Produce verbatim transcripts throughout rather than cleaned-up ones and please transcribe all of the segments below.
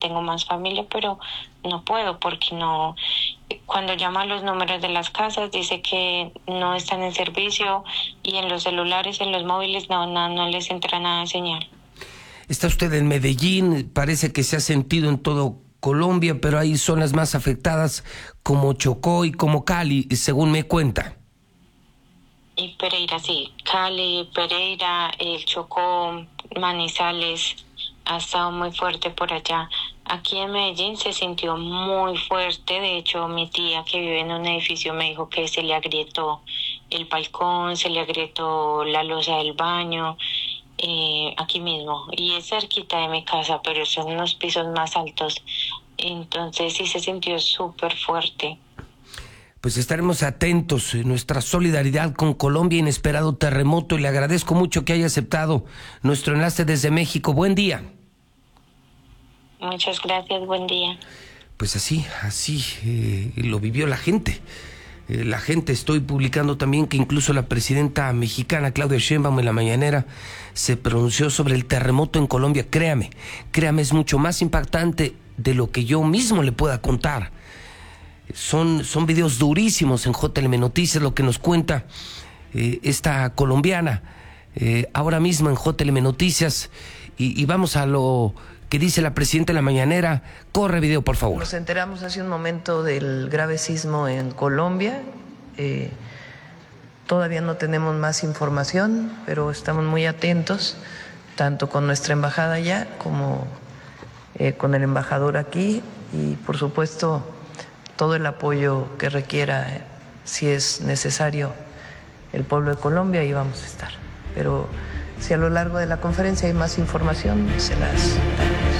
tengo más familia, pero no puedo porque no, cuando llamo a los números de las casas dice que no están en servicio y en los celulares, en los móviles no, no, no les entra nada de señal. Está usted en Medellín, parece que se ha sentido en todo Colombia, pero hay zonas más afectadas como Chocó y como Cali, según me cuenta. Y Pereira, sí, Cali, Pereira, el Chocó, Manizales, ha estado muy fuerte por allá. Aquí en Medellín se sintió muy fuerte, de hecho mi tía que vive en un edificio me dijo que se le agrietó el balcón, se le agrietó la losa del baño, eh, aquí mismo, y es cerquita de mi casa, pero son unos pisos más altos, entonces sí se sintió súper fuerte. Pues estaremos atentos, nuestra solidaridad con Colombia, inesperado terremoto, y le agradezco mucho que haya aceptado nuestro enlace desde México. Buen día. Muchas gracias, buen día. Pues así, así eh, lo vivió la gente. Eh, la gente, estoy publicando también que incluso la presidenta mexicana Claudia Sheinbaum en la mañanera se pronunció sobre el terremoto en Colombia. Créame, créame, es mucho más impactante de lo que yo mismo le pueda contar. Son, son videos durísimos en J L M Noticias, lo que nos cuenta eh, esta colombiana, eh, ahora mismo en J L M Noticias, y, y vamos a lo que dice la presidenta en la mañanera. Corre video, por favor. Nos enteramos hace un momento del grave sismo en Colombia. Eh, todavía no tenemos más información, pero estamos muy atentos, tanto con nuestra embajada allá como eh, con el embajador aquí, y por supuesto todo el apoyo que requiera, si es necesario, el pueblo de Colombia, ahí vamos a estar. Pero si a lo largo de la conferencia hay más información, se las daremos.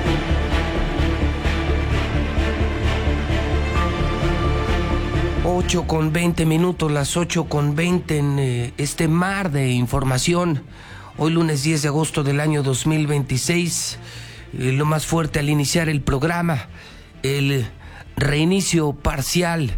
Ocho con veinte minutos, las ocho con veinte en eh, este mar de información. Hoy lunes diez de agosto del año dos mil veintiséis, eh, lo más fuerte al iniciar el programa, el reinicio parcial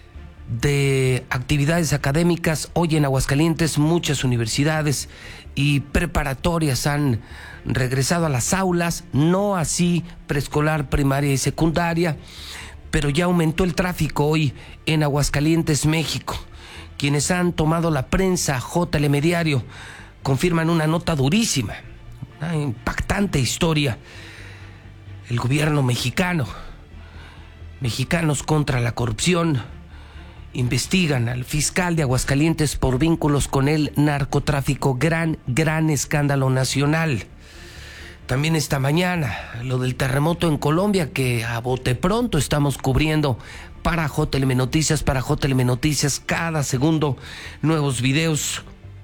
de actividades académicas. Hoy en Aguascalientes muchas universidades y preparatorias han regresado a las aulas, no así preescolar, primaria y secundaria, pero ya aumentó el tráfico hoy en Aguascalientes, México. Quienes han tomado la prensa, J L M Diario, confirman una nota durísima, una impactante historia. El gobierno mexicano, Mexicanos contra la Corrupción, investigan al fiscal de Aguascalientes por vínculos con el narcotráfico. Gran, gran escándalo nacional. También esta mañana, lo del terremoto en Colombia, que a bote pronto estamos cubriendo para J L M Noticias, para J L M Noticias, cada segundo nuevos videos.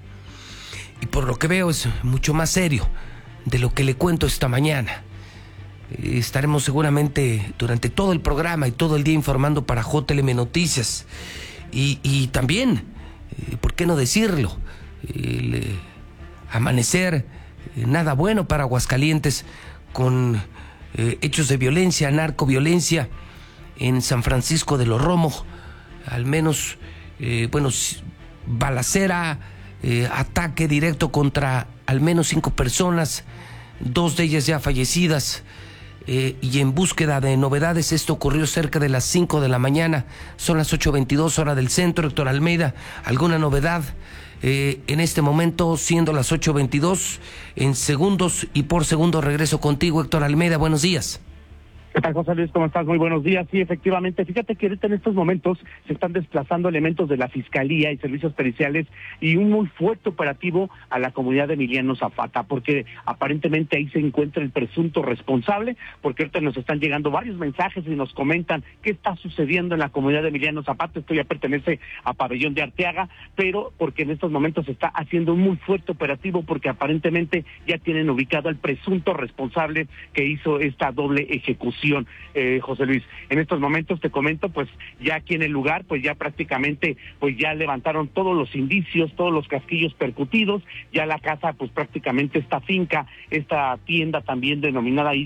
Y por lo que veo es mucho más serio de lo que le cuento esta mañana. Estaremos seguramente durante todo el programa y todo el día informando para J L M Noticias. Y, y también, eh, ¿por qué no decirlo? El eh, amanecer, eh, nada bueno para Aguascalientes, con eh, hechos de violencia, narcoviolencia en San Francisco de los Romos. Al menos, eh, bueno, balacera, eh, ataque directo contra al menos cinco personas, dos de ellas ya fallecidas. Eh, y en búsqueda de novedades, esto ocurrió cerca de las cinco de la mañana, son las ocho veintidós hora del centro. Héctor Almeida, ¿alguna novedad eh, en este momento, siendo las ocho veintidós? En segundos y por segundo regreso contigo, Héctor Almeida, buenos días. ¿Qué tal, José Luis? ¿Cómo estás? Muy buenos días. Sí, efectivamente, fíjate que ahorita en estos momentos se están desplazando elementos de la Fiscalía y servicios periciales y un muy fuerte operativo a la comunidad de Emiliano Zapata, porque aparentemente ahí se encuentra el presunto responsable, porque ahorita nos están llegando varios mensajes y nos comentan qué está sucediendo en la comunidad de Emiliano Zapata. Esto ya pertenece a Pabellón de Arteaga, pero porque en estos momentos se está haciendo un muy fuerte operativo, porque aparentemente ya tienen ubicado al presunto responsable que hizo esta doble ejecución. Eh, José Luis, en estos momentos te comento, pues ya aquí en el lugar, pues ya prácticamente, pues ya levantaron todos los indicios, todos los casquillos percutidos, ya la casa, pues prácticamente esta finca, esta tienda también denominada ahí de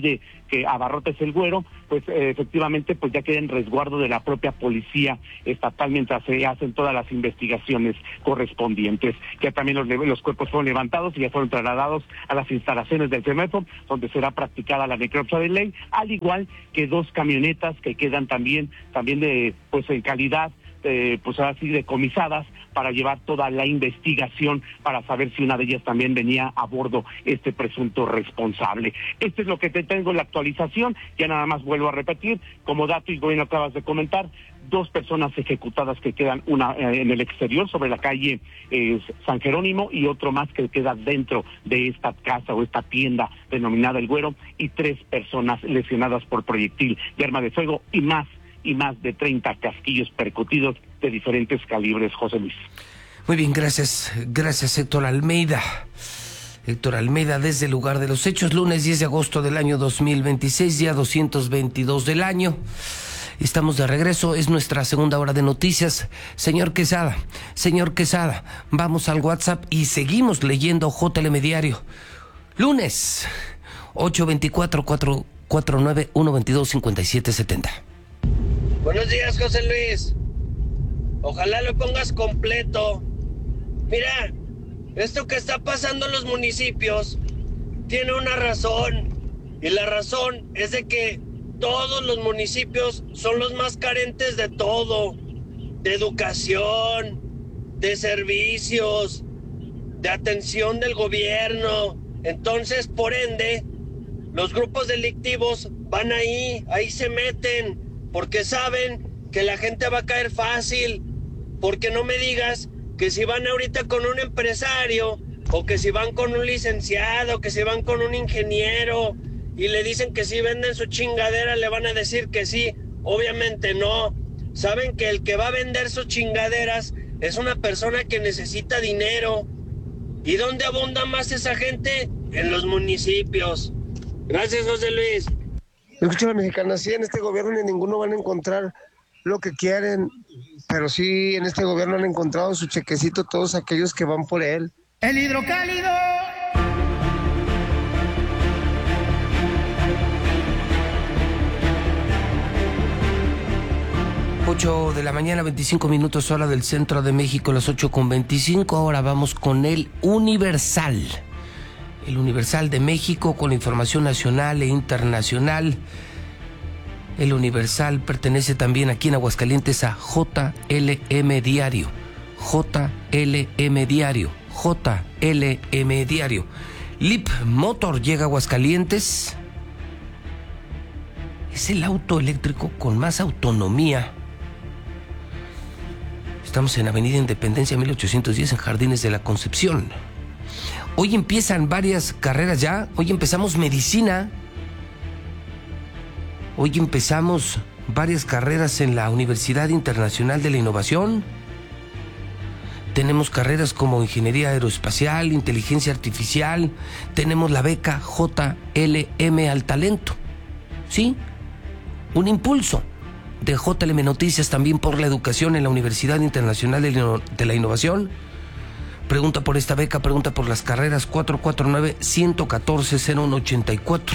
que Abarrotes el Güero, pues eh, efectivamente pues ya queda en resguardo de la propia policía estatal mientras se hacen todas las investigaciones correspondientes. Ya también los, los cuerpos fueron levantados y ya fueron trasladados a las instalaciones del CEMEFO, donde será practicada la necropsia de ley, al igual que dos camionetas que quedan también, también de pues en calidad Eh, pues así decomisadas para llevar toda la investigación para saber si una de ellas también venía a bordo este presunto responsable. Esto es lo que te tengo en la actualización. Ya nada más vuelvo a repetir, como dato y bien acabas de comentar, dos personas ejecutadas que quedan, una eh, en el exterior sobre la calle eh, San Jerónimo y otro más que queda dentro de esta casa o esta tienda denominada El Güero, y tres personas lesionadas por proyectil de arma de fuego y más y más de treinta casquillos percutidos de diferentes calibres, José Luis. Muy bien, gracias, gracias Héctor Almeida. Héctor Almeida desde el lugar de los hechos, lunes diez de agosto del año dos mil veintiséis, día doscientos veintidós del año. Estamos de regreso, es nuestra segunda hora de noticias. Señor Quesada, señor Quesada, vamos al WhatsApp y seguimos leyendo J L M Diario. Lunes, ocho veinticuatro, cuatro cuatro nueve, uno veintidós, cincuenta y siete setenta. Buenos días, José Luis. Ojalá lo pongas completo. Mira, esto que está pasando en los municipios tiene una razón. Y la razón es de que todos los municipios son los más carentes de todo. De educación, de servicios, de atención del gobierno. Entonces, por ende, los grupos delictivos van ahí, ahí se meten. Porque saben que la gente va a caer fácil. Porque no me digas que si van ahorita con un empresario, o que si van con un licenciado, que si van con un ingeniero, y le dicen que si venden su chingadera, le van a decir que sí. Obviamente no. Saben que el que va a vender sus chingaderas es una persona que necesita dinero. ¿Y dónde abunda más esa gente? En los municipios. Gracias, José Luis. Escucha la mexicana, sí, en este gobierno ni ninguno van a encontrar lo que quieren, pero sí, en este gobierno han encontrado su chequecito todos aquellos que van por él. ¡El hidrocálido! ocho de la mañana, veinticinco minutos, hora del centro de México, las ocho con veinticinco. Ahora vamos con el Universal. El Universal de México, con la información nacional e internacional. El Universal pertenece también aquí en Aguascalientes a J L M Diario. J L M Diario. J L M Diario. Leap Motor llega a Aguascalientes. Es el auto eléctrico con más autonomía. Estamos en Avenida Independencia mil ochocientos diez, en Jardines de la Concepción. Hoy empiezan varias carreras ya. Hoy empezamos medicina. Hoy empezamos varias carreras en la Universidad Internacional de la Innovación. Tenemos carreras como Ingeniería Aeroespacial, Inteligencia Artificial. Tenemos la beca J L M al talento. ¿Sí? Un impulso de J L M Noticias también por la educación en la Universidad Internacional de la Innovación. Pregunta por esta beca, pregunta por las carreras cuatro cuatro nueve, uno cuatro cero uno ocho cuatro.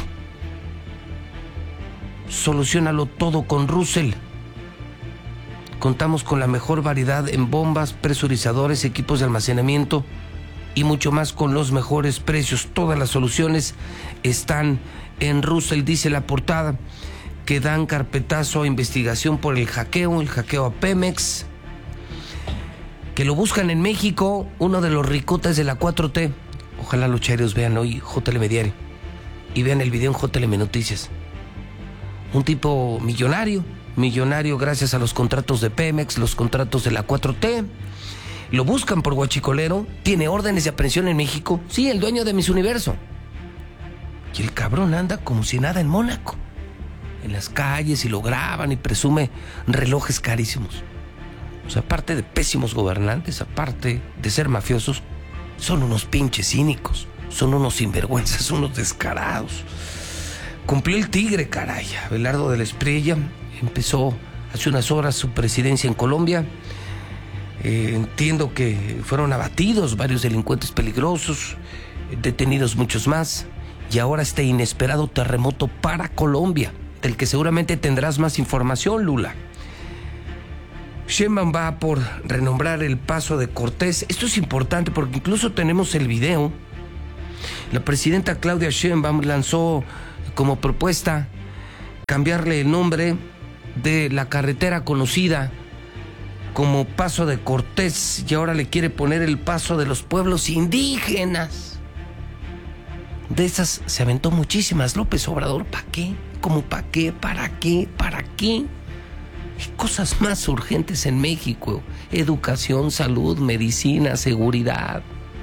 Soluciónalo todo con Russell. Contamos con la mejor variedad en bombas, presurizadores, equipos de almacenamiento y mucho más con los mejores precios. Todas las soluciones están en Russell, dice la portada, que dan carpetazo a investigación por el hackeo, el hackeo a Pemex, que lo buscan en México, uno de los ricotes de la cuatro T. Ojalá los chairos vean hoy J L M Diario y vean el video en J L M Noticias. Un tipo millonario, millonario gracias a los contratos de Pemex, los contratos de la cuatro T. Lo buscan por guachicolero, tiene órdenes de aprehensión en México. Sí, el dueño de Miss Universo. Y el cabrón anda como si nada en Mónaco, en las calles, y lo graban y presume relojes carísimos. O sea, aparte de pésimos gobernantes, aparte de ser mafiosos, son unos pinches cínicos, son unos sinvergüenzas, unos descarados. Cumplió el tigre, caray. Abelardo de la Espriella empezó hace unas horas su presidencia en Colombia. Eh, entiendo que fueron abatidos varios delincuentes peligrosos, detenidos muchos más, y ahora este inesperado terremoto para Colombia, del que seguramente tendrás más información, Lula. Sheinbaum va por renombrar el Paso de Cortés. Esto es importante porque incluso tenemos el video. La presidenta Claudia Sheinbaum lanzó como propuesta cambiarle el nombre de la carretera conocida como Paso de Cortés y ahora le quiere poner el Paso de los Pueblos Indígenas. De esas se aventó muchísimas López Obrador. ¿Para qué? ¿Cómo para qué? ¿Para qué? ¿Para qué? Hay cosas más urgentes en México: educación, salud, medicina, seguridad.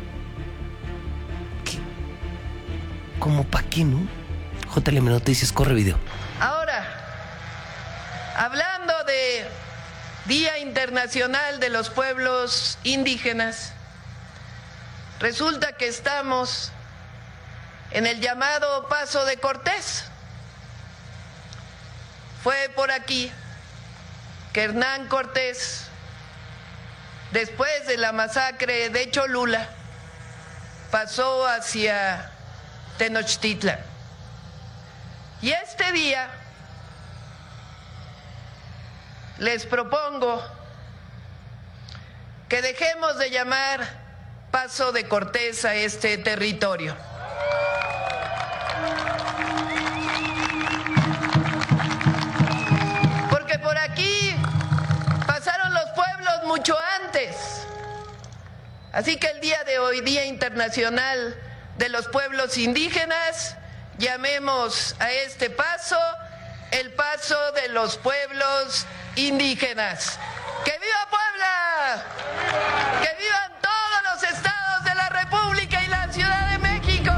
¿Qué? ¿Cómo para qué, no? J L M Noticias, corre video. Ahora, hablando de Día Internacional de los Pueblos Indígenas, resulta que estamos en el llamado Paso de Cortés. Fue por aquí que Hernán Cortés, después de la masacre de Cholula, pasó hacia Tenochtitlan. Y este día les propongo que dejemos de llamar Paso de Cortés a este territorio. Porque por aquí pasaron los pueblos mucho antes. Así que el día de hoy, Día Internacional de los Pueblos Indígenas, llamemos a este paso el Paso de los Pueblos Indígenas. ¡Que viva Puebla! ¡Que vivan todos los estados de la República y la Ciudad de México!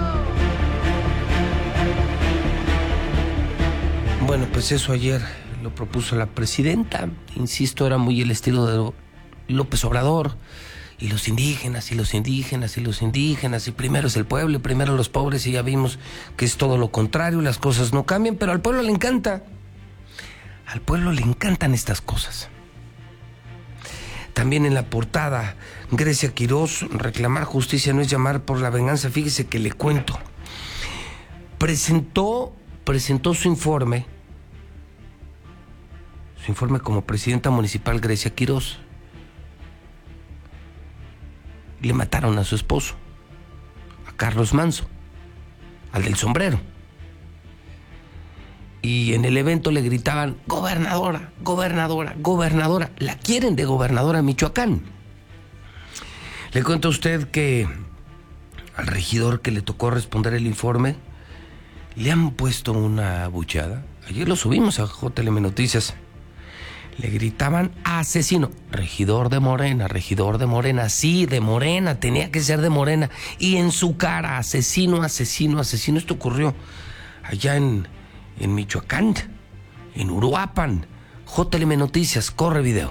Bueno, pues eso ayer lo propuso la presidenta. Insisto, era muy el estilo de López Obrador. Y los indígenas, y los indígenas, y los indígenas, y primero es el pueblo, y primero los pobres, y ya vimos que es todo lo contrario, las cosas no cambian, pero al pueblo le encanta. Al pueblo le encantan estas cosas. También en la portada, Grecia Quirós: reclamar justicia no es llamar por la venganza. Fíjese que le cuento. Presentó, presentó su informe, su informe como presidenta municipal Grecia Quirós. Le mataron a su esposo, a Carlos Manso, al del sombrero. Y en el evento le gritaban: gobernadora, gobernadora, gobernadora. La quieren de gobernadora en Michoacán. Le cuento a usted que al regidor que le tocó responder el informe le han puesto una abucheada. Ayer lo subimos a J L M Noticias. Le gritaban asesino. Regidor de Morena, regidor de Morena. Sí, de Morena, tenía que ser de Morena. Y en su cara, asesino, asesino, asesino. Esto ocurrió allá en, en Michoacán, en Uruapan. J L M Noticias, corre video.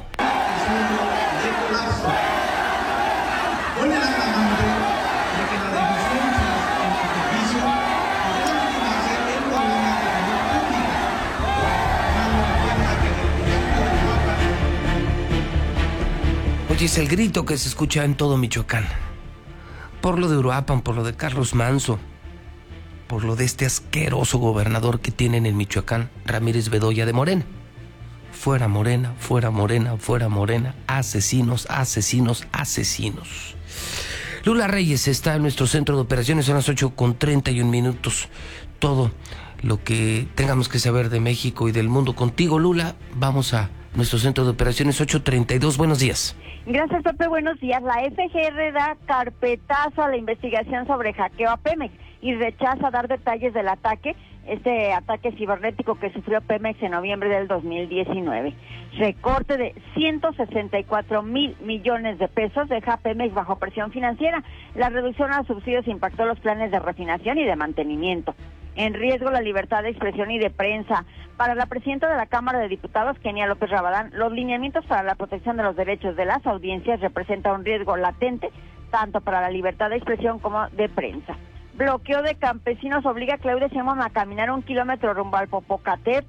Oye, es el grito que se escucha en todo Michoacán. Por lo de Uruapan, por lo de Carlos Manso, por lo de este asqueroso gobernador que tienen en Michoacán, Ramírez Bedoya de Morena. Fuera Morena, fuera Morena, fuera Morena. Asesinos, asesinos, asesinos. Lula Reyes está en nuestro centro de operaciones. Son las ocho con treinta y un minutos. Todo lo que tengamos que saber de México y del mundo contigo, Lula. Vamos a nuestro centro de operaciones. Ocho treinta y dos. Buenos días. Gracias, Pepe. Buenos días. La F G R da carpetazo a la investigación sobre hackeo a Pemex y rechaza dar detalles del ataque, este ataque cibernético que sufrió Pemex en noviembre del dos mil diecinueve. Recorte de ciento sesenta y cuatro mil millones de pesos deja a Pemex bajo presión financiera. La reducción a los subsidios impactó los planes de refinación y de mantenimiento. En riesgo la libertad de expresión y de prensa. Para la presidenta de la Cámara de Diputados, Kenia López Rabadán, los lineamientos para la protección de los derechos de las audiencias representan un riesgo latente, tanto para la libertad de expresión como de prensa. Bloqueo de campesinos obliga a Claudia Sheinbaum a caminar un kilómetro rumbo al Popocatépetl.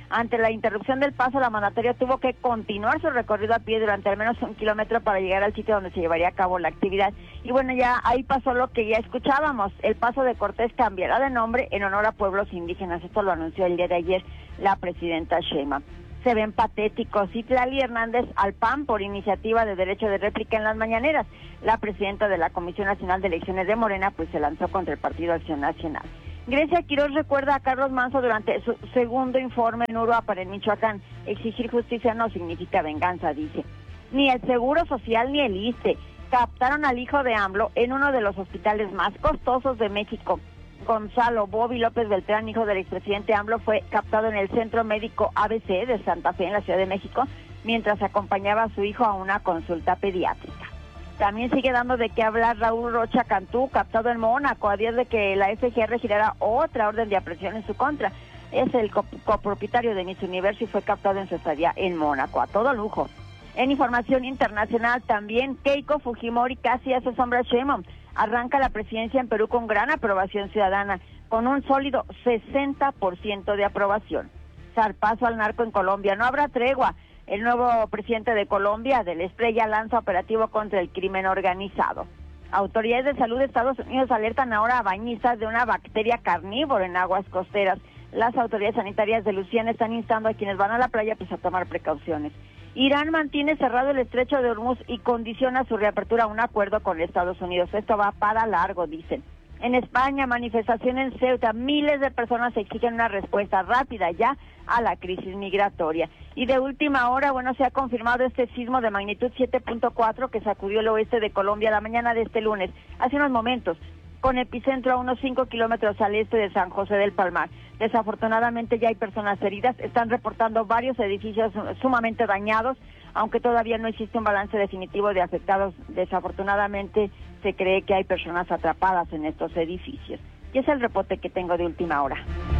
Ante la interrupción del paso, la mandataria tuvo que continuar su recorrido a pie durante al menos un kilómetro para llegar al sitio donde se llevaría a cabo la actividad. Y bueno, ya ahí pasó lo que ya escuchábamos. El Paso de Cortés cambiará de nombre en honor a pueblos indígenas. Esto lo anunció el día de ayer la presidenta Sheinbaum. Se ven patéticos. Citlali Hernández al P A N por iniciativa de derecho de réplica en las mañaneras. La presidenta de la Comisión Nacional de Elecciones de Morena pues se lanzó contra el Partido Acción Nacional. Grecia Quiroz recuerda a Carlos Manzo durante su segundo informe en Uruapan, en Michoacán. Exigir justicia no significa venganza, dice. Ni el Seguro Social ni el I S S S T E captaron al hijo de AMLO en uno de los hospitales más costosos de México. Gonzalo Bobby López Beltrán, hijo del expresidente AMLO, fue captado en el Centro Médico A B C de Santa Fe, en la Ciudad de México, mientras acompañaba a su hijo a una consulta pediátrica. También sigue dando de qué hablar Raúl Rocha Cantú, captado en Mónaco, a días de que la F G R girara otra orden de aprehensión en su contra. Es el copropietario de Miss Universo y fue captado en su estadía en Mónaco, a todo lujo. En información internacional también, Keiko Fujimori casi hace sombra a Sheinbaum. Arranca la presidencia en Perú con gran aprobación ciudadana, con un sólido sesenta por ciento de aprobación. Zarpazo al narco en Colombia, no habrá tregua. El nuevo presidente de Colombia, del Estrella, lanza operativo contra el crimen organizado. Autoridades de salud de Estados Unidos alertan ahora a bañistas de una bacteria carnívora en aguas costeras. Las autoridades sanitarias de Luisiana están instando a quienes van a la playa pues a tomar precauciones. Irán mantiene cerrado el estrecho de Hormuz y condiciona su reapertura a un acuerdo con Estados Unidos. Esto va para largo, dicen. En España, manifestación en Ceuta, miles de personas exigen una respuesta rápida ya a la crisis migratoria. Y de última hora, bueno, se ha confirmado este sismo de magnitud siete punto cuatro que sacudió el oeste de Colombia la mañana de este lunes, hace unos momentos, con epicentro a unos cinco kilómetros al este de San José del Palmar. Desafortunadamente ya hay personas heridas, están reportando varios edificios sumamente dañados, aunque todavía no existe un balance definitivo de afectados. Desafortunadamente se cree que hay personas atrapadas en estos edificios. Y es el reporte que tengo de última hora.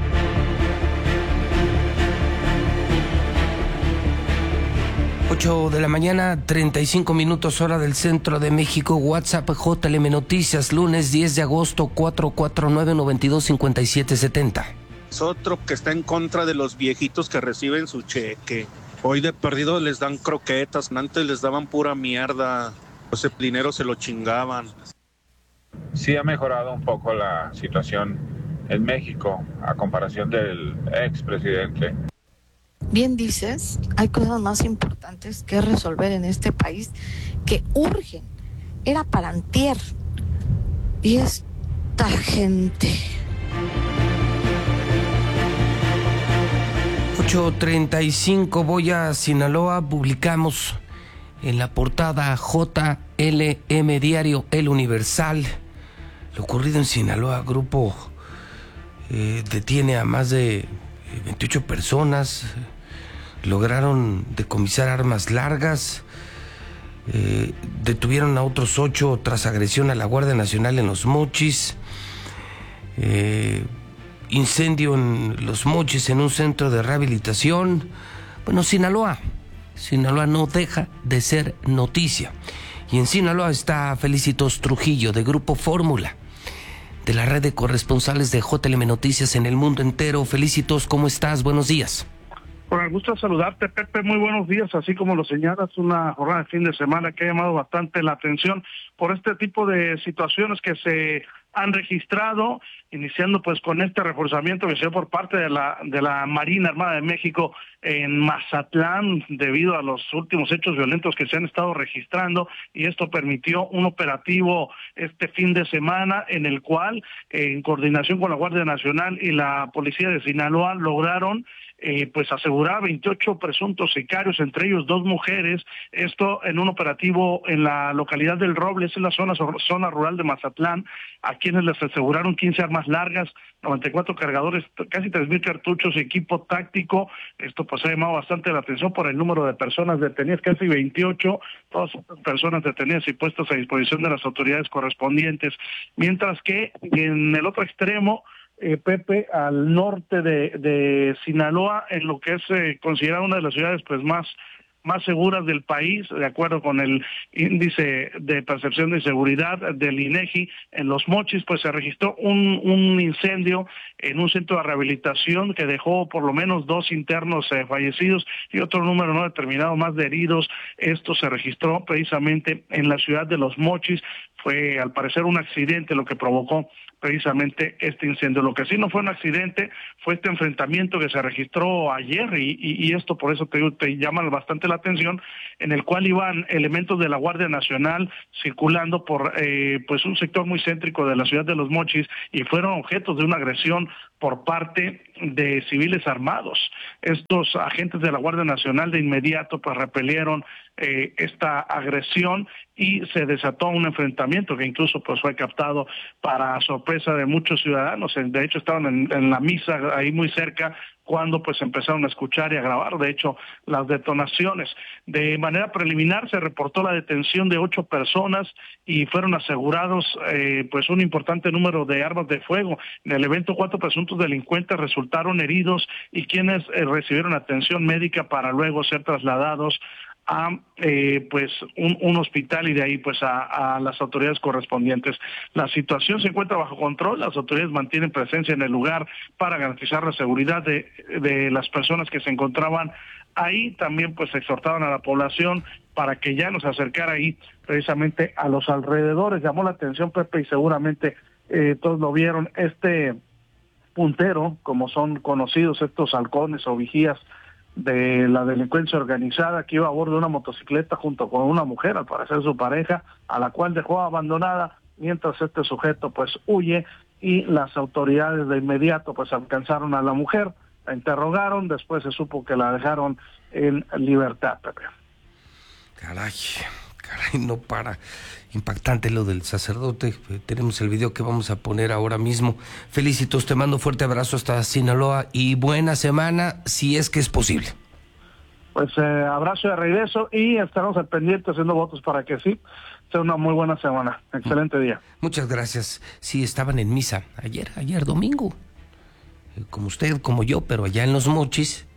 ocho de la mañana, treinta y cinco minutos hora del centro de México. WhatsApp J L M Noticias, lunes diez de agosto, cuatro cuatro nueve, nueve dos, cinco siete siete cero. Es otro que está en contra de los viejitos que reciben su cheque. Hoy de perdido les dan croquetas, antes les daban pura mierda. Ese dinero se lo chingaban. Sí ha mejorado un poco la situación en México a comparación del expresidente. Bien dices, hay cosas más importantes que resolver en este país que urgen. Era para antier. Y esta gente. ocho treinta y cinco, voy a Sinaloa. Publicamos en la portada J L M Diario El Universal lo ocurrido en Sinaloa. Grupo eh, detiene a más de veintiocho personas. Lograron decomisar armas largas. Eh, detuvieron a otros ocho tras agresión a la Guardia Nacional en Los Mochis. Eh, incendio en Los Mochis en un centro de rehabilitación. Bueno, Sinaloa. Sinaloa no deja de ser noticia. Y en Sinaloa está Felicitos Trujillo, de Grupo Fórmula, de la red de corresponsales de J L M Noticias en el mundo entero. Felicitos, ¿cómo estás? Buenos días. Con el gusto de saludarte, Pepe, muy buenos días. Así como lo señalas, una jornada de fin de semana que ha llamado bastante la atención por este tipo de situaciones que se han registrado, iniciando pues con este reforzamiento que se dio por parte de la de la Marina Armada de México en Mazatlán debido a los últimos hechos violentos que se han estado registrando, y esto permitió un operativo este fin de semana en el cual, en coordinación con la Guardia Nacional y la Policía de Sinaloa, lograron Eh, pues asegurar veintiocho presuntos sicarios, entre ellos dos mujeres, esto en un operativo en la localidad del Robles, en la zona, zona rural de Mazatlán, a quienes les aseguraron quince armas largas, noventa y cuatro cargadores, casi tres mil cartuchos y equipo táctico. Esto pues ha llamado bastante la atención por el número de personas detenidas, casi veintiocho, todas personas detenidas y puestas a disposición de las autoridades correspondientes, mientras que en el otro extremo, Eh, Pepe, al norte de, de Sinaloa, en lo que es eh, considerada una de las ciudades pues más más seguras del país, de acuerdo con el índice de percepción de inseguridad del INEGI. En Los Mochis, pues se registró un, un incendio en un centro de rehabilitación que dejó por lo menos dos internos eh, fallecidos y otro número no determinado más de heridos. Esto se registró precisamente en la ciudad de Los Mochis. Fue al parecer un accidente lo que provocó precisamente este incendio. Lo que sí no fue un accidente fue este enfrentamiento que se registró ayer y, y, y esto por eso te, te llama bastante la atención, en el cual iban elementos de la Guardia Nacional circulando por eh, pues un sector muy céntrico de la ciudad de Los Mochis y fueron objetos de una agresión por parte de civiles armados. Estos agentes de la Guardia Nacional de inmediato pues repelieron eh, esta agresión y se desató un enfrentamiento que incluso pues fue captado para sorpresa de muchos ciudadanos. De hecho estaban en, en la misa ahí muy cerca cuando pues empezaron a escuchar y a grabar, de hecho, las detonaciones. De manera preliminar se reportó la detención de ocho personas y fueron asegurados eh, pues un importante número de armas de fuego. En el evento, cuatro presuntos delincuentes resultaron heridos y quienes eh, recibieron atención médica para luego ser trasladados a eh, pues un, un hospital y de ahí pues a, a las autoridades correspondientes. La situación se encuentra bajo control, las autoridades mantienen presencia en el lugar para garantizar la seguridad de, de las personas que se encontraban ahí. También pues exhortaban a la población para que ya nos acercara ahí precisamente a los alrededores. Llamó la atención, Pepe, y seguramente eh, todos lo vieron, este puntero, como son conocidos estos halcones o vigías de la delincuencia organizada, que iba a bordo de una motocicleta junto con una mujer, al parecer su pareja, a la cual dejó abandonada, mientras este sujeto pues huye y las autoridades de inmediato pues alcanzaron a la mujer, la interrogaron, después se supo que la dejaron en libertad, Pepe. Caray, caray, no para. Impactante lo del sacerdote. Tenemos el video que vamos a poner ahora mismo. Felicitos, te mando fuerte abrazo hasta Sinaloa y buena semana, si es que es posible. Pues eh, abrazo de regreso y estaremos al pendiente haciendo votos para que sí sea una muy buena semana. Excelente día. Muchas gracias. Sí, estaban en misa ayer, ayer domingo, como usted, como yo, pero allá en Los Mochis,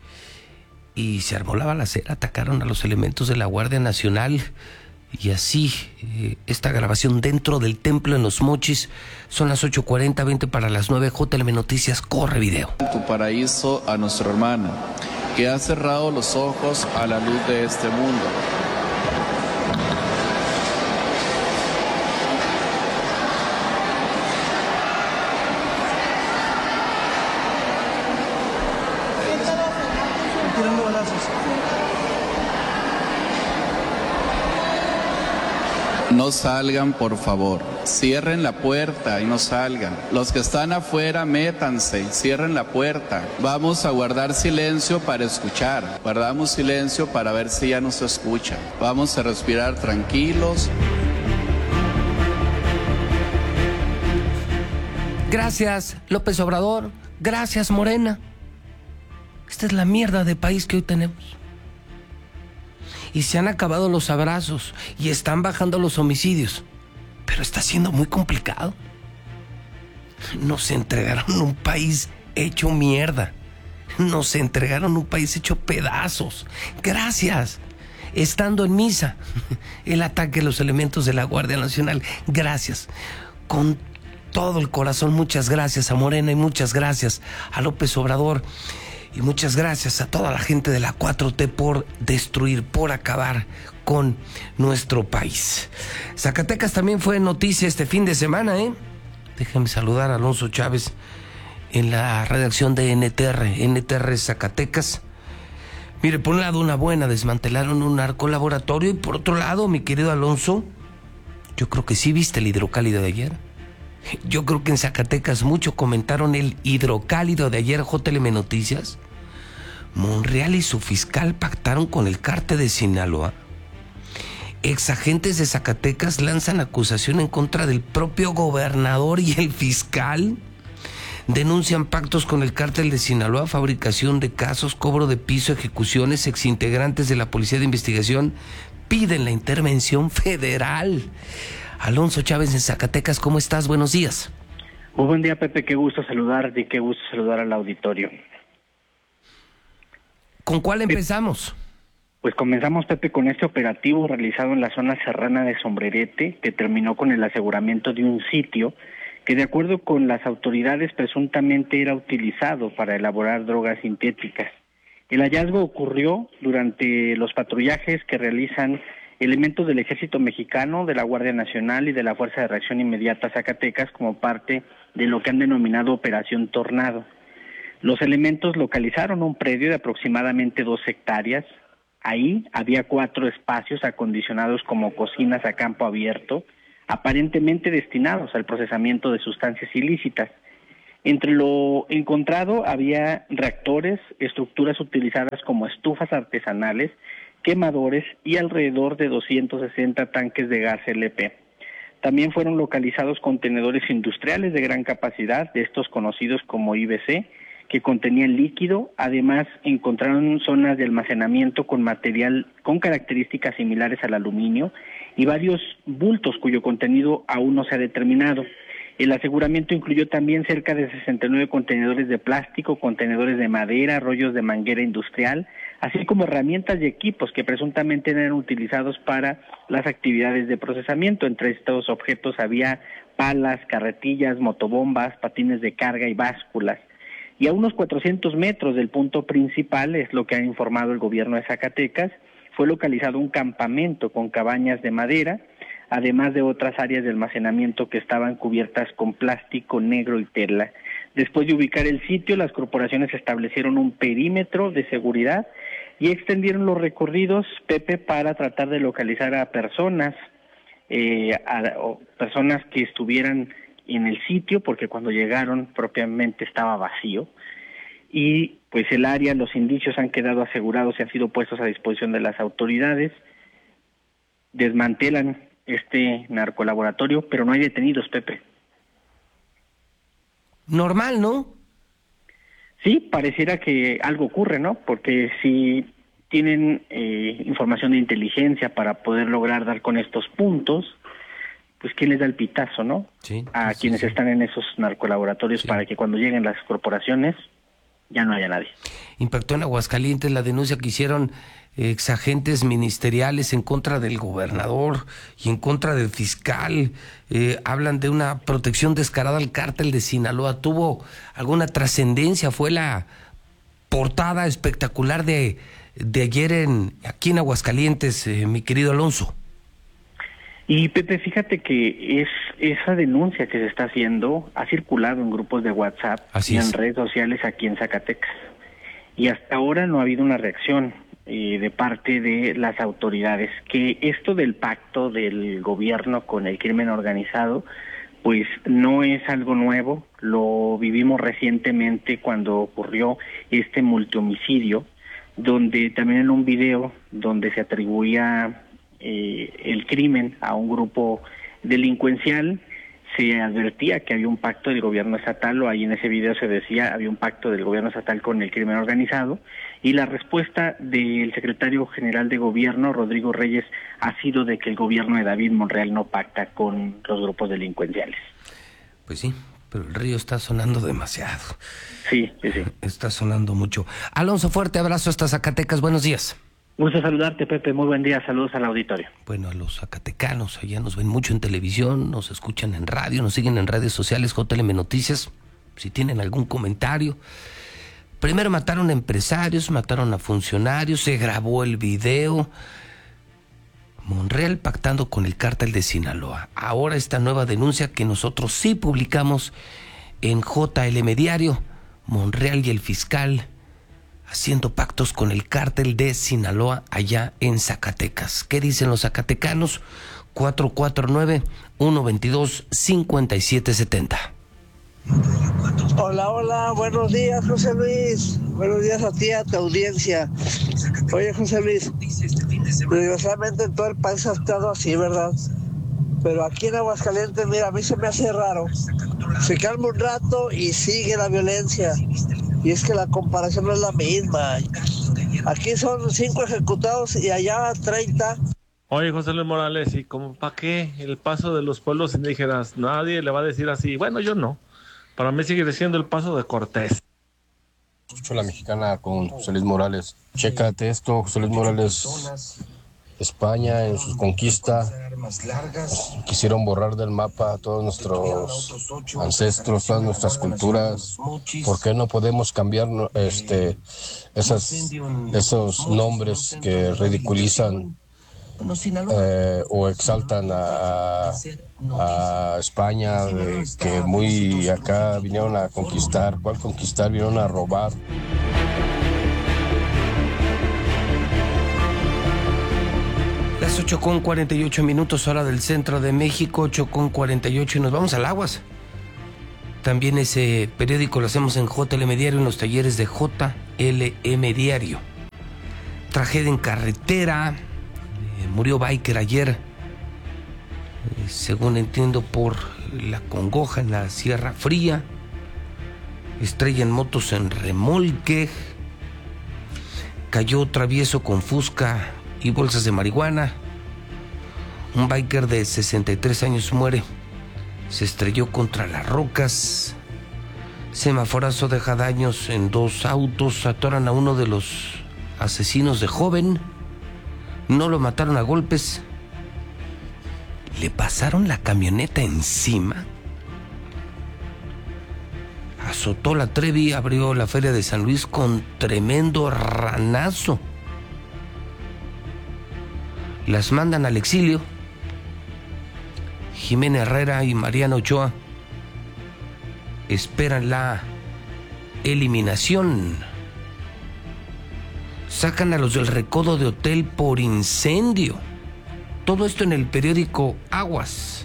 y se armó la balacera, atacaron a los elementos de la Guardia Nacional. Y así, eh, esta grabación dentro del templo en Los Mochis. Son las ocho cuarenta, veinte para las nueve. J L M Noticias, corre video. Tu paraíso a nuestra hermana, que ha cerrado los ojos a la luz de este mundo. No salgan, por favor. Cierren la puerta y no salgan. Los que están afuera, métanse, cierren la puerta. Vamos a guardar silencio para escuchar. Guardamos silencio para ver si ya nos escuchan. Vamos a respirar tranquilos. Gracias, López Obrador. Gracias, Morena. Esta es la mierda de país que hoy tenemos. Y se han acabado los abrazos y están bajando los homicidios, pero está siendo muy complicado. Nos entregaron un país hecho mierda, nos entregaron un país hecho pedazos. Gracias. Estando en misa, el ataque a los elementos de la Guardia Nacional. Gracias. Con todo el corazón, muchas gracias a Morena y muchas gracias a López Obrador. Y muchas gracias a toda la gente de la cuatro T por destruir, por acabar con nuestro país. Zacatecas también fue noticia este fin de semana, ¿eh? Déjame saludar a Alonso Chávez en la redacción de N T R, N T R Zacatecas. Mire, por un lado una buena, desmantelaron un narcolaboratorio, y por otro lado, mi querido Alonso, yo creo que sí viste el hidrocálido de ayer. Yo creo que en Zacatecas mucho comentaron el hidrocálido de ayer. J L M Noticias. Monreal y su fiscal pactaron con el cártel de Sinaloa. Exagentes de Zacatecas lanzan acusación en contra del propio gobernador y el fiscal. Denuncian pactos con el cártel de Sinaloa, fabricación de casos, cobro de piso, ejecuciones. Exintegrantes de la Policía de Investigación piden la intervención federal. Alonso Chávez en Zacatecas, ¿cómo estás? Buenos días. Muy buen día, Pepe, qué gusto saludarte y qué gusto saludar al auditorio. ¿Con cuál empezamos? Pues comenzamos, Pepe, con este operativo realizado en la zona serrana de Sombrerete, que terminó con el aseguramiento de un sitio que, de acuerdo con las autoridades, presuntamente era utilizado para elaborar drogas sintéticas. El hallazgo ocurrió durante los patrullajes que realizan elementos del Ejército Mexicano, de la Guardia Nacional y de la Fuerza de Reacción Inmediata Zacatecas como parte de lo que han denominado Operación Tornado. Los elementos localizaron un predio de aproximadamente dos hectáreas. Ahí había cuatro espacios acondicionados como cocinas a campo abierto, aparentemente destinados al procesamiento de sustancias ilícitas. Entre lo encontrado había reactores, estructuras utilizadas como estufas artesanales, quemadores y alrededor de doscientos sesenta tanques de gas L P. También fueron localizados contenedores industriales de gran capacidad, de estos conocidos como I B C, que contenían líquido. Además, encontraron zonas de almacenamiento con material con características similares al aluminio y varios bultos cuyo contenido aún no se ha determinado. El aseguramiento incluyó también cerca de sesenta y nueve contenedores de plástico, contenedores de madera, rollos de manguera industrial, así como herramientas y equipos que presuntamente eran utilizados para las actividades de procesamiento. Entre estos objetos había palas, carretillas, motobombas, patines de carga y básculas. Y a unos cuatrocientos metros del punto principal, es lo que ha informado el gobierno de Zacatecas, fue localizado un campamento con cabañas de madera, además de otras áreas de almacenamiento que estaban cubiertas con plástico negro y tela. Después de ubicar el sitio, las corporaciones establecieron un perímetro de seguridad y extendieron los recorridos, Pepe, para tratar de localizar a personas, eh, a, o personas que estuvieran en el sitio, porque cuando llegaron propiamente estaba vacío. Y pues el área, los indicios han quedado asegurados y han sido puestos a disposición de las autoridades. Desmantelan este narcolaboratorio, pero no hay detenidos, Pepe. Normal, ¿no? Sí, pareciera que algo ocurre, ¿no? Porque si tienen eh, información de inteligencia para poder lograr dar con estos puntos, pues ¿quién les da el pitazo, no? Sí, a sí, quienes sí. están en esos narcolaboratorios, sí, para que cuando lleguen las corporaciones ya no haya nadie. Impactó en Aguascalientes la denuncia que hicieron exagentes ministeriales en contra del gobernador y en contra del fiscal. Eh, hablan de una protección descarada al cártel de Sinaloa. ¿Tuvo alguna trascendencia? Fue la portada espectacular de, de ayer en aquí en Aguascalientes, eh, mi querido Alonso. Y Pepe, fíjate que es esa denuncia que se está haciendo ha circulado en grupos de WhatsApp Así y es. en redes sociales aquí en Zacatecas. Y hasta ahora no ha habido una reacción eh, de parte de las autoridades. Que esto del pacto del gobierno con el crimen organizado, pues no es algo nuevo. Lo vivimos recientemente cuando ocurrió este multihomicidio, donde también en un video donde se atribuía Eh, el crimen a un grupo delincuencial, se advertía que había un pacto del gobierno estatal, o ahí en ese video se decía había un pacto del gobierno estatal con el crimen organizado, y la respuesta del secretario general de gobierno, Rodrigo Reyes, ha sido de que el gobierno de David Monreal no pacta con los grupos delincuenciales. Pues sí, pero el río está sonando demasiado. Sí, sí, sí. Está sonando mucho. Alonso, fuerte abrazo hasta Zacatecas, buenos días. Gusto saludarte, Pepe, muy buen día, saludos al auditorio. Bueno, a los zacatecanos, allá nos ven mucho en televisión, nos escuchan en radio, nos siguen en redes sociales, J L M Noticias, si tienen algún comentario. Primero mataron a empresarios, mataron a funcionarios, se grabó el video. Monreal pactando con el cártel de Sinaloa. Ahora esta nueva denuncia que nosotros sí publicamos en J L M Diario, Monreal y el fiscal haciendo pactos con el cártel de Sinaloa allá en Zacatecas. ¿Qué dicen los zacatecanos? cuatro cuatro nueve, uno dos dos, cinco siete siete cero. Hola, hola, buenos días, José Luis. Buenos días a ti, a tu audiencia. Oye, José Luis, desgraciadamente en todo el país ha estado así, ¿verdad? Pero aquí en Aguascalientes, mira, a mí se me hace raro. Se calma un rato y sigue la violencia. Y es que la comparación no es la misma. Aquí son cinco ejecutados y allá treinta. Oye, José Luis Morales, ¿y cómo para qué el paso de los pueblos indígenas? Nadie le va a decir así. Bueno, yo no. Para mí sigue siendo el paso de Cortés. Escucho La Mexicana con José Luis Morales. Chécate esto, José Luis Morales. España en sus conquistas quisieron borrar del mapa a todos nuestros ancestros, todas nuestras culturas. ¿Por qué no podemos cambiar este, esas, esos nombres que ridiculizan eh, o exaltan a, a España, de que muy acá vinieron a conquistar? ¿Cuál conquistar? Vinieron a robar. Las ocho con cuarenta y ocho minutos, hora del centro de México, ocho con cuarenta y ocho, y nos vamos al Aguas. También ese periódico lo hacemos en J L M Diario, en los talleres de J L M Diario. Tragedia en carretera, eh, murió biker ayer, eh, según entiendo, por la Congoja en la Sierra Fría. Estrella en motos en remolque. Cayó travieso con fusca y bolsas de marihuana. Un biker de sesenta y tres años muere. Se estrelló contra las rocas. Semaforazo deja daños en dos autos. Atoran a uno de los asesinos de joven. No lo mataron a golpes. Le pasaron la camioneta encima. Azotó la Trevi, abrió la Feria de San Luis con tremendo ranazo. Las mandan al exilio. Jimena Herrera y Mariano Ochoa esperan la eliminación. Sacan a los del Recodo de Hotel por incendio. Todo esto en el periódico Aguas.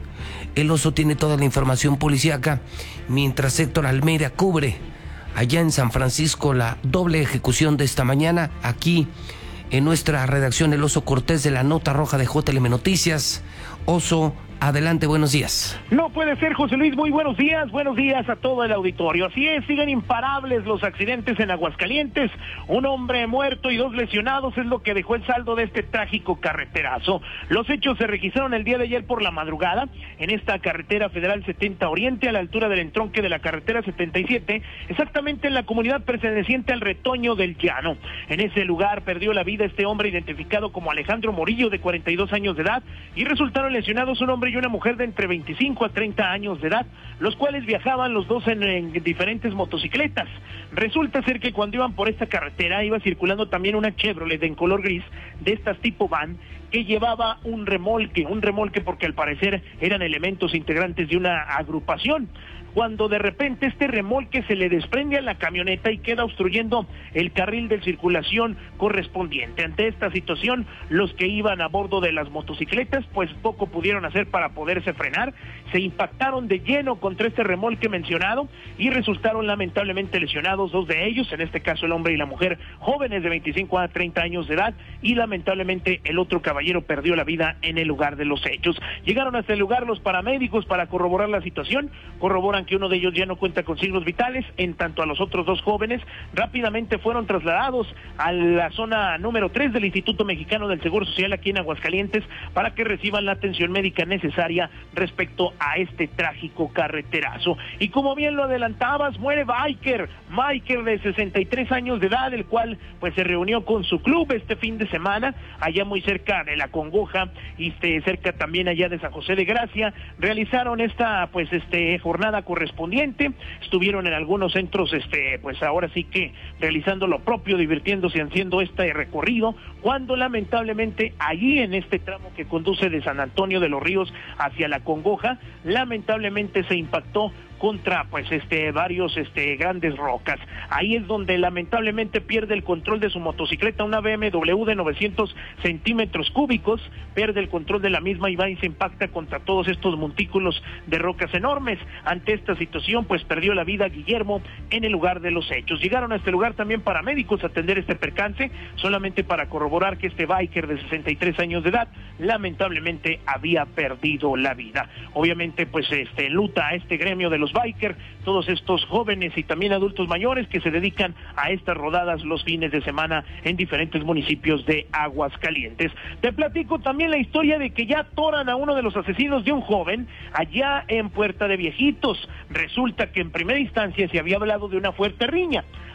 El Oso tiene toda la información policíaca, mientras Héctor Almeida cubre allá en San Francisco la doble ejecución de esta mañana. Aquí en nuestra redacción, el Oso Cortés de la Nota Roja de J L M Noticias. Oso, adelante, buenos días. No puede ser, José Luis, muy buenos días, buenos días a todo el auditorio. Así es, siguen imparables los accidentes en Aguascalientes. Un hombre muerto y dos lesionados es lo que dejó el saldo de este trágico carreterazo. Los hechos se registraron el día de ayer por la madrugada en esta carretera federal setenta Oriente, a la altura del entronque de la carretera setenta y siete, exactamente en la comunidad perteneciente al Retoño del Llano. En ese lugar perdió la vida este hombre identificado como Alejandro Morillo, de cuarenta y dos años de edad, y resultaron lesionados un hombre y una mujer de entre veinticinco a treinta años de edad, los cuales viajaban los dos en, en diferentes motocicletas. Resulta ser que cuando iban por esta carretera iba circulando también una Chevrolet en color gris, de estas tipo van, que llevaba un remolque, un remolque porque al parecer eran elementos integrantes de una agrupación. Cuando de repente este remolque se le desprende a la camioneta y queda obstruyendo el carril de circulación correspondiente. Ante esta situación, los que iban a bordo de las motocicletas pues poco pudieron hacer para poderse frenar, se impactaron de lleno contra este remolque mencionado y resultaron lamentablemente lesionados dos de ellos, en este caso el hombre y la mujer, jóvenes de veinticinco a treinta años de edad, y lamentablemente el otro caballero perdió la vida en el lugar de los hechos. Llegaron hasta el lugar los paramédicos para corroborar la situación, corroboran que uno de ellos ya no cuenta con signos vitales, en tanto a los otros dos jóvenes rápidamente fueron trasladados a la zona número tres del Instituto Mexicano del Seguro Social aquí en Aguascalientes para que reciban la atención médica necesaria respecto a este trágico carreterazo. Y como bien lo adelantabas, muere biker, biker de sesenta y tres años de edad, el cual pues se reunió con su club este fin de semana, allá muy cerca de la Congoja y este, cerca también allá de San José de Gracia. Realizaron esta pues este jornada correspondiente, estuvieron en algunos centros, este, pues ahora sí que realizando lo propio, divirtiéndose, haciendo este recorrido, cuando lamentablemente allí en este tramo que conduce de San Antonio de los Ríos hacia la Congoja, lamentablemente se impactó contra pues este varios este grandes rocas. Ahí es donde lamentablemente pierde el control de su motocicleta, una B M W de novecientos centímetros cúbicos, pierde el control de la misma y va y se impacta contra todos estos montículos de rocas enormes. Ante esta situación pues perdió la vida Guillermo en el lugar de los hechos. Llegaron a este lugar también paramédicos a atender este percance, solamente para corroborar que este biker de sesenta y tres años de edad lamentablemente había perdido la vida. Obviamente pues este enluta a este gremio de los biker, todos estos jóvenes y también adultos mayores que se dedican a estas rodadas los fines de semana en diferentes municipios de Aguascalientes. Te platico también la historia de que ya atoran a uno de los asesinos de un joven allá en Puerta de Viejitos. Resulta que en primera instancia se había hablado de una fuerte riña.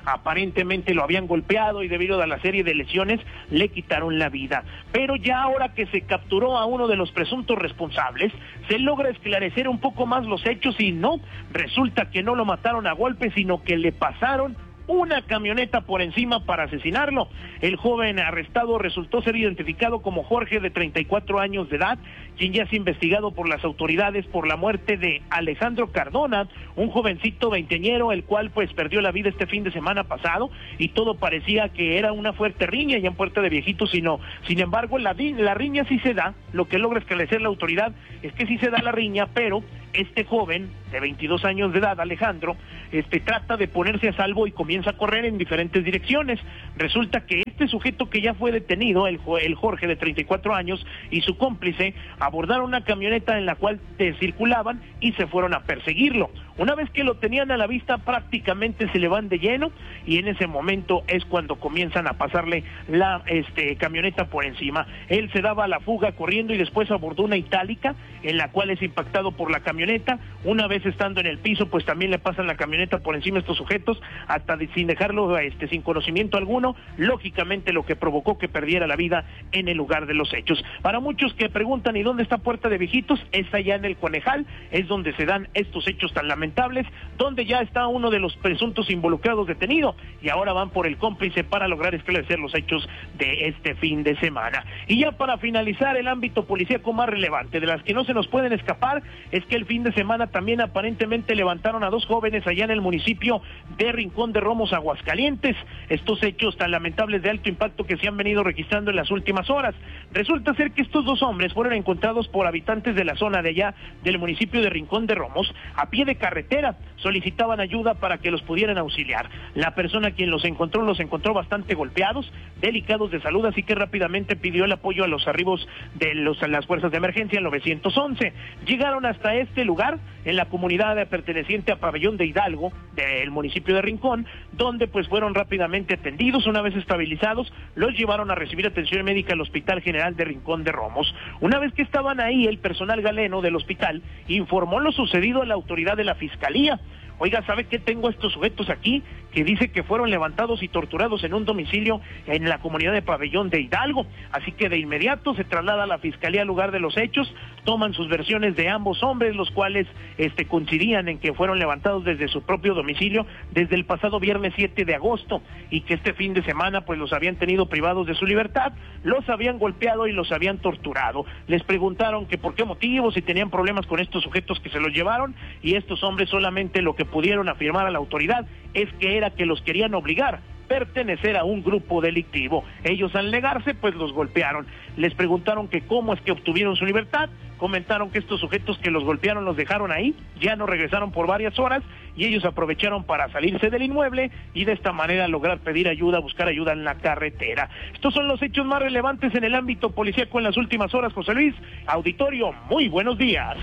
aparentemente lo habían golpeado y debido a la serie de lesiones le quitaron la vida. Pero ya ahora que se capturó a uno de los presuntos responsables, se logra esclarecer un poco más los hechos y no, resulta que no lo mataron a golpes, sino que le pasaron una camioneta por encima para asesinarlo. El joven arrestado resultó ser identificado como Jorge, de treinta y cuatro años de edad, quien ya es investigado por las autoridades por la muerte de Alejandro Cardona, un jovencito veinteañero, el cual pues perdió la vida este fin de semana pasado, y todo parecía que era una fuerte riña ya en Puerta de Viejitos, sino, sin embargo, la, la riña sí se da. Lo que logra esclarecer la autoridad es que sí se da la riña, pero este joven de veintidós años de edad, Alejandro, este trata de ponerse a salvo y comienza a correr en diferentes direcciones. Resulta que este sujeto que ya fue detenido, el, el Jorge de treinta y cuatro años, y su cómplice abordaron una camioneta en la cual te circulaban y se fueron a perseguirlo. Una vez que lo tenían a la vista, prácticamente se le van de lleno, y en ese momento es cuando comienzan a pasarle la este, camioneta por encima. Él se daba a la fuga corriendo y después abordó una itálica en la cual es impactado por la camioneta. Una vez estando en el piso, pues también le pasan la camioneta por encima a estos sujetos, hasta de, sin dejarlo este, sin conocimiento alguno, lógicamente lo que provocó que perdiera la vida en el lugar de los hechos. Para muchos que preguntan ¿y dónde está Puerta de Viejitos? Es allá en el Conejal, es donde se dan estos hechos tan lamentables, donde ya está uno de los presuntos involucrados detenido, y ahora van por el cómplice para lograr esclarecer los hechos de este fin de semana. Y ya para finalizar, el ámbito policíaco más relevante, de las que no se nos pueden escapar, es que el fin de semana también aparentemente levantaron a dos jóvenes allá en el municipio de Rincón de Romos, Aguascalientes. Estos hechos tan lamentables de alto impacto que se han venido registrando en las últimas horas. Resulta ser que estos dos hombres fueron encontrados por habitantes de la zona de allá del municipio de Rincón de Romos a pie de carretera. Solicitaban ayuda para que los pudieran auxiliar. La persona quien los encontró los encontró bastante golpeados, delicados de salud, así que rápidamente pidió el apoyo a los arribos de los, las fuerzas de emergencia en nueve once. Llegaron hasta este lugar en la comunidad perteneciente a Pabellón de Hidalgo del municipio de Rincón, donde pues fueron rápidamente atendidos. Una vez estabilizados, los llevaron a recibir atención médica al Hospital General de Rincón de Romos. Una vez que estaban ahí, el personal galeno del hospital informó lo sucedido a la autoridad de la Fiscalía. Oiga, ¿sabe qué? Tengo estos sujetos aquí que dice que fueron levantados y torturados en un domicilio en la comunidad de Pabellón de Hidalgo. Así que de inmediato se traslada a la Fiscalía al lugar de los hechos, toman sus versiones de ambos hombres, los cuales este, coincidían en que fueron levantados desde su propio domicilio desde el pasado viernes siete de agosto, y que este fin de semana pues los habían tenido privados de su libertad, los habían golpeado y los habían torturado. Les preguntaron que por qué motivo, si tenían problemas con estos sujetos que se los llevaron, y estos hombres solamente lo que pudieron afirmar a la autoridad es que era que los querían obligar a pertenecer a un grupo delictivo. Ellos, al negarse, pues los golpearon. Les preguntaron que cómo es que obtuvieron su libertad. Comentaron que estos sujetos que los golpearon los dejaron ahí, ya no regresaron por varias horas, y ellos aprovecharon para salirse del inmueble y de esta manera lograr pedir ayuda, buscar ayuda en la carretera. Estos son los hechos más relevantes en el ámbito policíaco en las últimas horas. José Luis, auditorio, muy buenos días.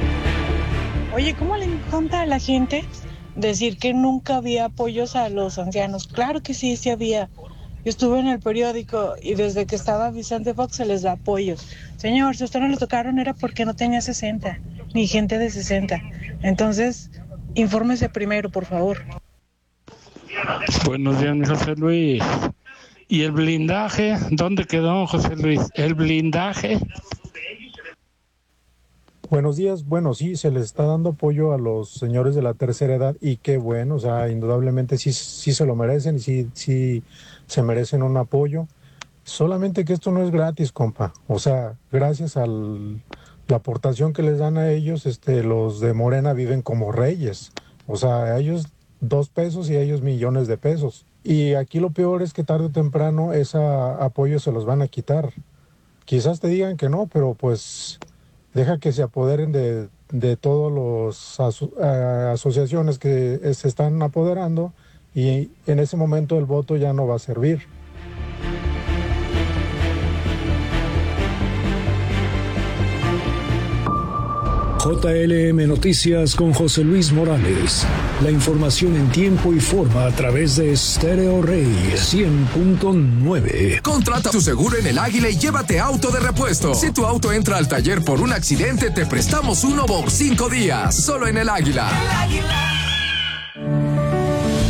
Oye, ¿cómo le encanta a la gente decir que nunca había apoyos a los ancianos? Claro que sí, sí había. Yo estuve en el periódico y desde que estaba Vicente Fox se les da apoyos. Señor, si a usted no le tocaron era porque no tenía sesenta, ni gente de sesenta. Entonces, infórmese primero, por favor. Buenos días, mi José Luis. ¿Y el blindaje? ¿Dónde quedó, José Luis? ¿El blindaje? Buenos días. Bueno, sí, se les está dando apoyo a los señores de la tercera edad, y qué bueno, o sea, indudablemente sí, sí se lo merecen y sí, sí se merecen un apoyo. Solamente que esto no es gratis, compa. O sea, gracias a la aportación que les dan a ellos, este, los de Morena viven como reyes. O sea, a ellos dos pesos y a ellos millones de pesos. Y aquí lo peor es que tarde o temprano ese apoyo se los van a quitar. Quizás te digan que no, pero pues deja que se apoderen de, de todas las aso, uh, asociaciones que se están apoderando, y en ese momento el voto ya no va a servir. J L M Noticias con José Luis Morales. La información en tiempo y forma a través de Stereo Rey cien punto nueve. Contrata tu seguro en El Águila y llévate auto de repuesto. Si tu auto entra al taller por un accidente, te prestamos uno por cinco días. Solo en El Águila. El Águila.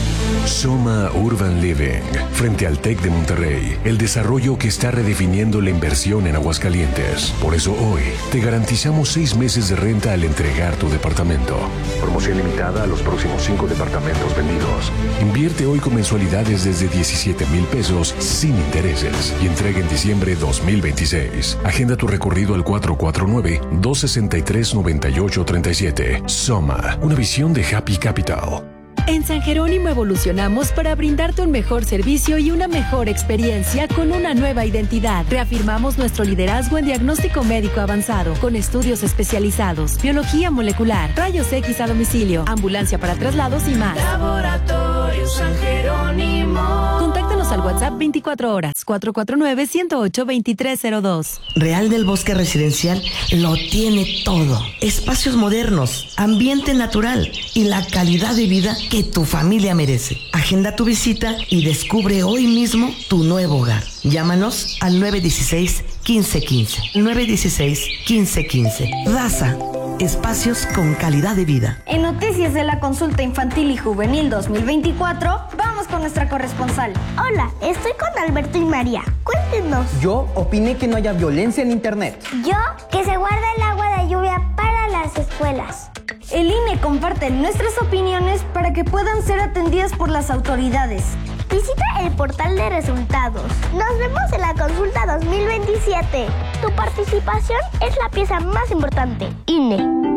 Soma Urban Living, frente al TEC de Monterrey, el desarrollo que está redefiniendo la inversión en Aguascalientes. Por eso hoy te garantizamos seis meses de renta al entregar tu departamento. Promoción limitada a los próximos cinco departamentos vendidos. Invierte hoy con mensualidades desde diecisiete mil pesos sin intereses y entrega en diciembre dos mil veintiséis. Agenda tu recorrido al cuatro cuatro nueve, dos seis tres, nueve ocho tres siete. Soma, una visión de Happy Capital. En San Jerónimo evolucionamos para brindarte un mejor servicio y una mejor experiencia con una nueva identidad. Reafirmamos nuestro liderazgo en diagnóstico médico avanzado, con estudios especializados, biología molecular, rayos X a domicilio, ambulancia para traslados y más. Laboratorio San Jerónimo. Contáctanos al WhatsApp veinticuatro horas, cuatro cuatro nueve, uno cero ocho, dos tres cero dos. Real del Bosque Residencial lo tiene todo. Espacios modernos, ambiente natural y la calidad de vida que tu familia merece. Agenda tu visita y descubre hoy mismo tu nuevo hogar. Llámanos al nueve uno seis, uno cinco uno cinco. nueve uno seis, uno cinco uno cinco. Raza, espacios con calidad de vida. En Noticias de la Consulta Infantil y Juvenil dos mil veinticuatro, vamos con nuestra corresponsal. Hola, estoy con Alberto y María. Cuéntenos. Yo opiné que no haya violencia en internet. Yo, que se guarda el agua de lluvia para las escuelas. El I N E comparte nuestras opiniones para que puedan ser atendidas por las autoridades. Visita el portal de resultados. Nos vemos en la consulta dos mil veintisiete. Tu participación es la pieza más importante. I N E.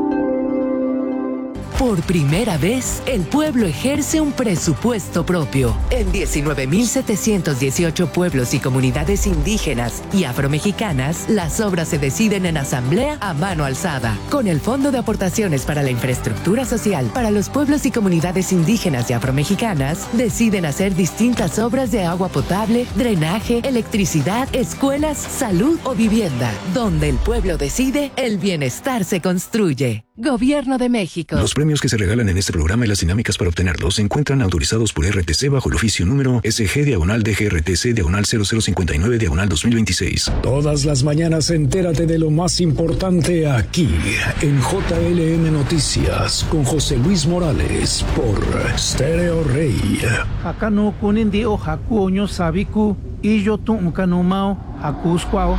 Por primera vez, el pueblo ejerce un presupuesto propio. En diecinueve mil setecientos dieciocho pueblos y comunidades indígenas y afromexicanas, las obras se deciden en asamblea a mano alzada. Con el Fondo de Aportaciones para la Infraestructura Social para los pueblos y comunidades indígenas y afromexicanas, deciden hacer distintas obras de agua potable, drenaje, electricidad, escuelas, salud o vivienda. Donde el pueblo decide, el bienestar se construye. Gobierno de México. Los premios que se regalan en este programa y las dinámicas para obtenerlos se encuentran autorizados por R T C bajo el oficio número S G diagonal D G R T C diagonal cero cero cincuenta y nueve diagonal dos mil veintiséis. Todas las mañanas entérate de lo más importante aquí en J L M Noticias con José Luis Morales por Stereo Rey. Acá no kunindi o jacuño sabiku y yo tu mao jacuscuao.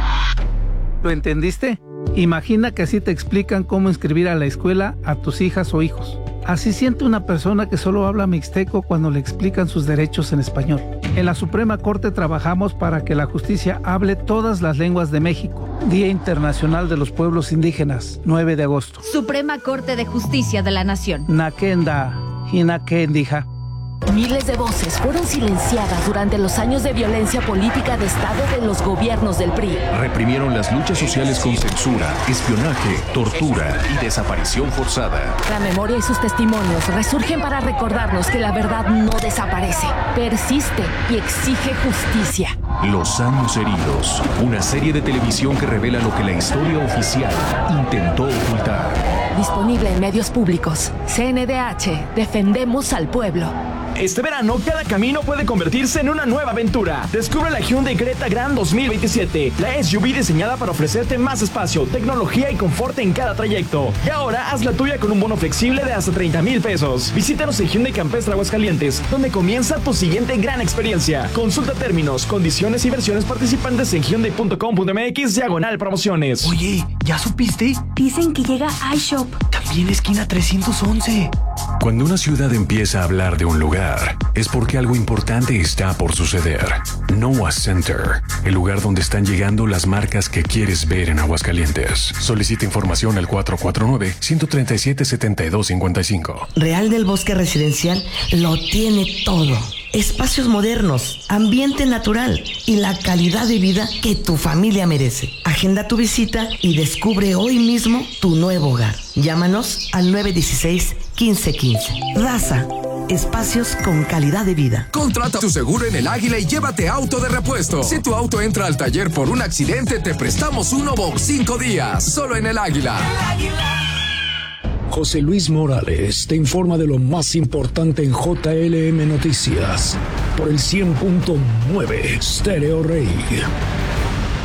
¿Lo entendiste? Imagina que así te explican cómo inscribir a la escuela a tus hijas o hijos. Así siente una persona que solo habla mixteco cuando le explican sus derechos en español. En la Suprema Corte trabajamos para que la justicia hable todas las lenguas de México. Día Internacional de los Pueblos Indígenas, nueve de agosto. Suprema Corte de Justicia de la Nación. Nakenda, Hinakendija. Miles de voces fueron silenciadas durante los años de violencia política de Estado de los gobiernos del P R I. Reprimieron las luchas sociales con censura, espionaje, tortura y desaparición forzada. La memoria y sus testimonios resurgen para recordarnos que la verdad no desaparece, persiste y exige justicia. Los años heridos, una serie de televisión que revela lo que la historia oficial intentó ocultar. Disponible en medios públicos. C N D H, defendemos al pueblo. Este verano, cada camino puede convertirse en una nueva aventura. Descubre la Hyundai Creta Grand dos mil veintisiete, la S U V diseñada para ofrecerte más espacio, tecnología y confort en cada trayecto. Y ahora, haz la tuya con un bono flexible de hasta treinta mil pesos. Visítanos en Hyundai Campestre Aguascalientes, donde comienza tu siguiente gran experiencia. Consulta términos, condiciones y versiones participantes en hyundai punto com punto m x diagonal promociones. Oye, ¿ya supiste? Dicen que llega iShop. También esquina trescientos once. Cuando una ciudad empieza a hablar de un lugar, es porque algo importante está por suceder. Noah Center, el lugar donde están llegando las marcas que quieres ver en Aguascalientes. Solicita información al cuatro cuatro nueve, uno tres siete, siete dos cinco cinco. Real del Bosque Residencial lo tiene todo. Espacios modernos, ambiente natural y la calidad de vida que tu familia merece. Agenda tu visita y descubre hoy mismo tu nuevo hogar. Llámanos al nueve uno seis, uno cinco uno cinco. Raza, espacios con calidad de vida. Contrata tu seguro en El Águila y llévate auto de repuesto. Si tu auto entra al taller por un accidente, te prestamos uno por cinco días. Solo en El Águila. El Águila. José Luis Morales te informa de lo más importante en J L M Noticias por el cien punto nueve Stereo Rey.